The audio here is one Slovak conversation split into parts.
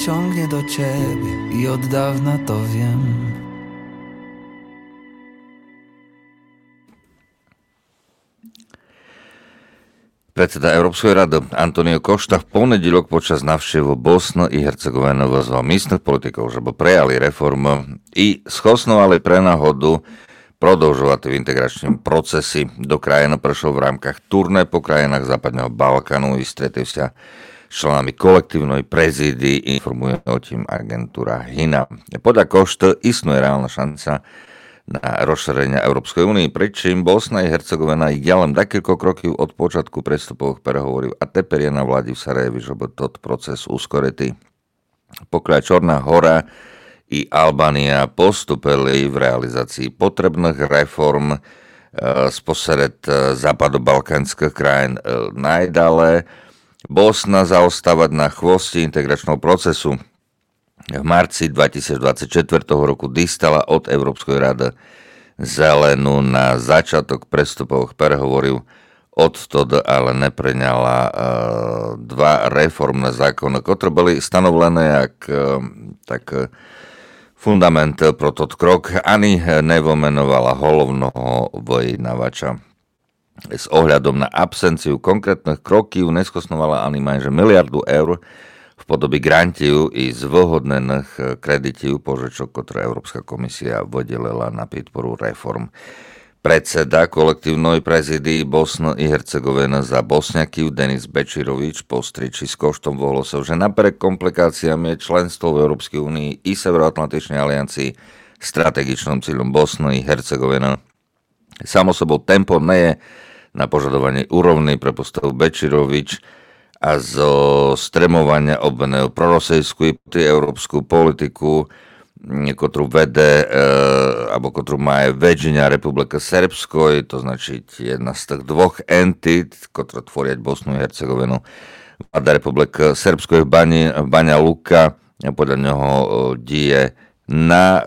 ciągnie do ciebie i od dawna to wiem. Predseda Európskej rady Antonio Costa v ponedeľok počas návštevu Bosny i Hercegoviny vyzval místnych politikov, żeby prijali reformu i schosnovali pre náhodu продовжувати в інтеграційному процесі до країни пройшов в рамках турне по країнах Западного Балкану і стретився з членами колективної prezídii, informuje o tým agentúra HINA. Podľa Košta istuje reálna šanca na rozšírenie Európskej únie, pričím Bosna i Hercegovina je len dakilko krokів od počatku prestupových prehovorів, a teper je na vládi v Sarajevi, żeby tot proces uskoryty. Pokiaľ Čorná hora i Albánia postupili v realizácii potrebných reform sposered západobalkánskych krajín najdále, Bosna zaostávať na chvoste integračného procesu. V marci 2024 roku dostala od Európskej rady zelenú na začiatok prestupových prehovorov. Odtedy ale nepreňala dva reformné zákony, ktoré boli stanovené tak fundament pro tot krok, ani nevomenovala hlavného vyjednávača. S ohľadom na absenciu konkrétnych krokov neskosnovala ani majže miliardu eur v podobe grantiu i zvýhodnených kreditov požičok, ktoré Európska komisia vydelila na podporu reform. Predseda kolektívnej prezídii Bosny i Hercegoviny za Bosňakov Denis Bečirovič po striči s Koštom ohlásil, že napriek komplikáciám je členstvo v Európskej únii i Severoatlantičnej aliancii strategičným cieľom Bosny i Hercegoviny. Samo sebou tempo nie je na požadovanie úrovnej pre postavu Bečirovič a zo stremovania obvinujú prorosejskú i európsku politiku, ktorú vede, alebo ktorú má väčšina Republika Srbsko, to znači jedna z tých dvoch entít, ktoré tvoria Bosnu i Hercegovinu. Vláda Republika Srbsko je v Banja Luka, podľa neho díje na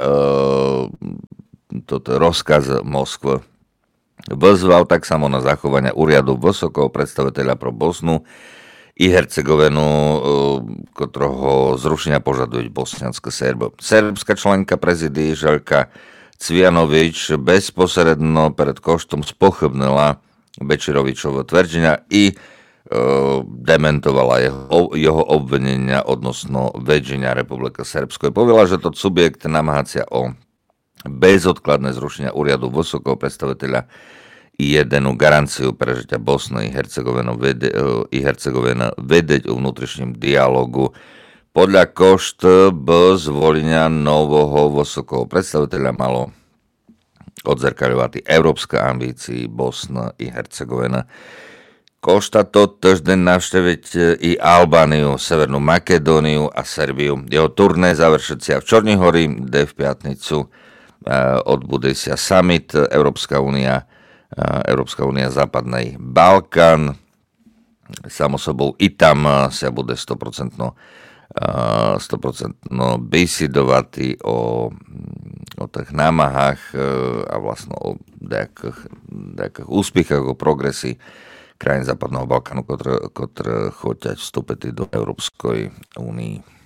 rozkaz Moskvy. Vyzval tak samo na zachovanie úradu vysokého predstaviteľa pro Bosnu i Hercegovinu, ktorého zrušenia požadujú bosnianské Serby. Serbská členka prezídii Željka Cvijanović bezposredno pred Koštom spochybnila Bečirovičovo tvrdenia i dementovala jeho obvinenia odnosno vedenia Republiky Srbsko. Povedala, že to subjekt namáhacia o bezodkladné zrušenia úradu vysokého predstaviteľa i jednu garanciu prežitia Bosny i Hercegovina vedieť o vnútrišním dialogu. Podľa Košta by zvolenia nového vysokého predstaviteľa malo odzrkadľovať európske ambície Bosny i Hercegovina. Košta to týždeň navštíviť i Albániu, Severnú Makedóniu a Serbiu. Jeho turné završicia v Čornej hori, kde v piatnicu odbude sa summit Európska únia Západnej Balkán. Samo sebou i tam sa bude 100% besidovať o tých námahách a vlastne o nejakých úspechách, o progresii krajín Západného Balkánu, ktoré chcú vstúpiť do Európskej únie.